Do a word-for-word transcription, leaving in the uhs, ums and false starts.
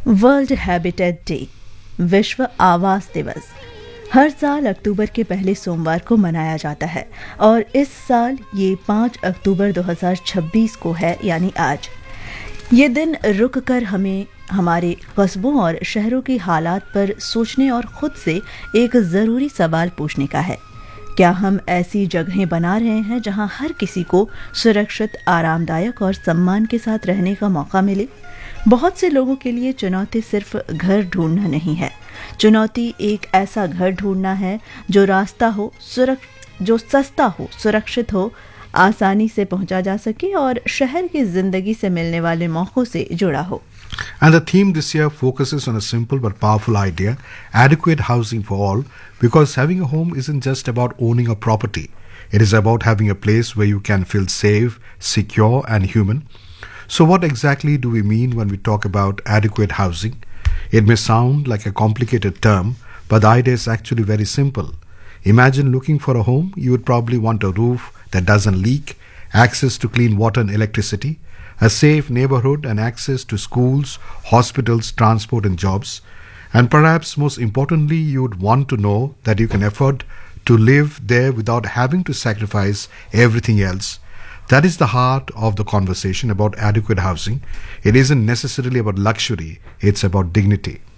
World habitat day, विश्व आवास दिवस, हर साल अक्टूबर के पहले सोमवार को मनाया जाता है और इस साल ये पाँच अक्टूबर दो हज़ार छब्बीस को है, यानी आज। ये दिन रुक कर हमें हमारे कस्बों और शहरों की हालात पर सोचने और खुद से एक ज़रूरी सवाल पूछने का है। क्या हम ऐसी जगहें बना रहे हैं जहां हर किसी को सुरक्षित, आरामदायक और सम्मान के साथ रहने का मौका मिले? बहुत से लोगों के लिए चुनौती सिर्फ घर ढूंढना नहीं है। चुनौती एक ऐसा घर ढूंढना है जो रास्ता हो, सुरक्ष जो सस्ता हो, सुरक्षित हो, आसानी से पहुंचा जा सके और शहर की जिंदगी से मिलने वाले मौकों से जुड़ा हो। And the theme this year focuses on a simple but powerful idea, adequate housing for all, because having a home isn't just about owning a property. It is about having a place where you can feel safe, secure and human. So what exactly do we mean when we talk about adequate housing? It may sound like a complicated term, but the idea is actually very simple. Imagine looking for a home. You would probably want a roof that doesn't leak, access to clean water and electricity, a safe neighborhood and access to schools, hospitals, transport and jobs. And perhaps most importantly, you would want to know that you can afford to live there without having to sacrifice everything else. That is the heart of the conversation about adequate housing. It isn't necessarily about luxury, it's about dignity.